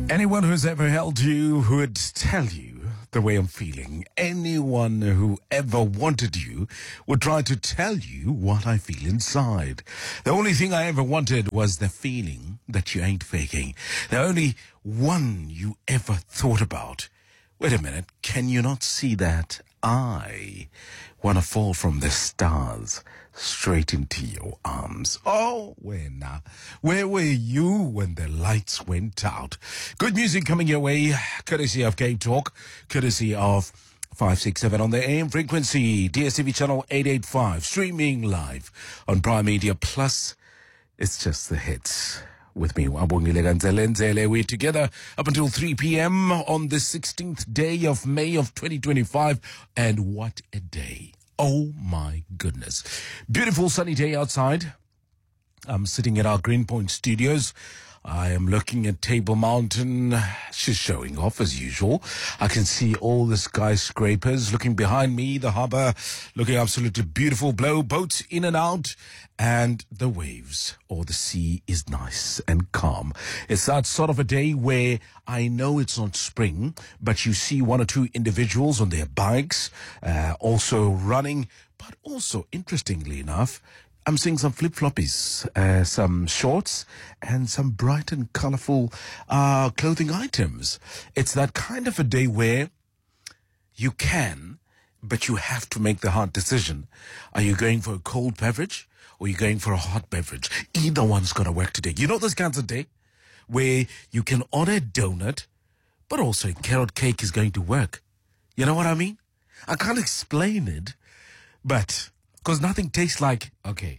Anyone who's ever held you would tell you the way I'm feeling. Anyone who ever wanted you would try to tell you what I feel inside. The only thing I ever wanted was the feeling that you ain't faking. The only one you ever thought about. Wait a minute, can you not see that? I want to fall from the stars straight into your arms. Oh, where were you when the lights went out? Good music coming your way, courtesy of Cape Talk, courtesy of 567 on the AM frequency, DSTV channel 885, streaming live on Prime Media Plus. It's just the hits. With me, Wabongile Ganzelenzele. We're together up until 3 p.m. on the 16th day of May of 2025. And what a day. Oh my goodness. Beautiful sunny day outside. I'm sitting at our Greenpoint studios. I am looking at Table Mountain. She's showing off as usual. I can see all the skyscrapers looking behind me, the harbor looking absolutely beautiful, blow boats in and out, and the waves or the sea is nice and calm. It's that sort of a day where I know it's not spring, but you see one or two individuals on their bikes, also running, but also, interestingly enough, I'm seeing some flip-floppies, some shorts, and some bright and colorful clothing items. It's that kind of a day where you can, but you have to make the hard decision. Are you going for a cold beverage or are you going for a hot beverage? Either one's going to work today. You know those kinds of day where you can order a donut, but also a carrot cake is going to work. You know what I mean? I can't explain it, but... because nothing tastes like, okay,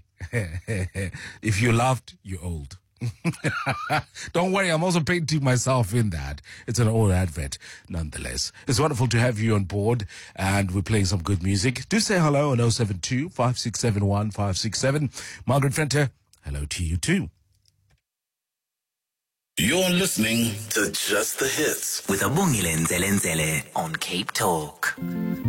if you laughed, you're old. Don't worry, I'm also painting myself in that. It's an old advert, nonetheless. It's wonderful to have you on board, and we're playing some good music. Do say hello on 072-567-1567. Margaret Fenter, hello to you too. You're listening to Just the Hits with Abongile Nzelenzele on Cape Talk.